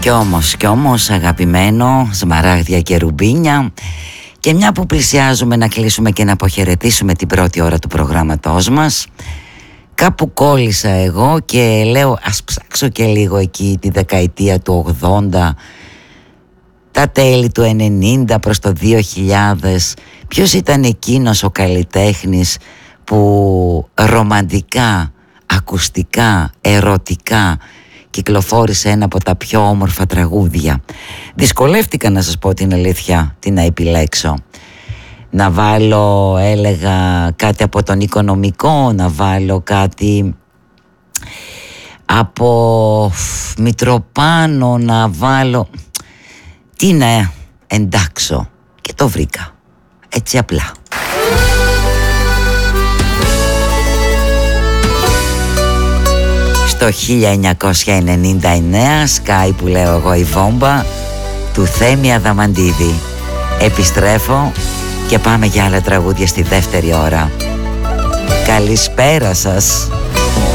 Κι όμως αγαπημένο, σμαράγδια και ρουμπίνια. Και μια που πλησιάζουμε να κλείσουμε και να αποχαιρετήσουμε την πρώτη ώρα του προγράμματός μας, κάπου κόλλησα εγώ και λέω ας ψάξω και λίγο εκεί τη δεκαετία του 80, τα τέλη του 90 προς το 2000. Ποιος ήταν εκείνος ο καλλιτέχνης που ρομαντικά, ακουστικά, ερωτικά κυκλοφόρησε ένα από τα πιο όμορφα τραγούδια? Δυσκολεύτηκα, να σας πω την αλήθεια, τι να επιλέξω. Να βάλω, έλεγα, κάτι από τον Οικονομικό, να βάλω κάτι από Μητροπάνο, να βάλω... Τι να εντάξω? Και το βρήκα, έτσι απλά. Το 1999 σκάει, που λέω εγώ, η βόμβα του Θέμη Αδαμαντίδη. Επιστρέφω και πάμε για άλλα τραγούδια στη δεύτερη ώρα. Καλησπέρα σας.